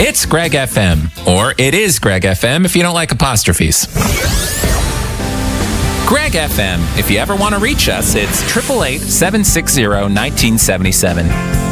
It's Greg FM, or it is Greg FM if you don't like apostrophes. Greg FM, if you ever want to reach us, it's 888-760-1977.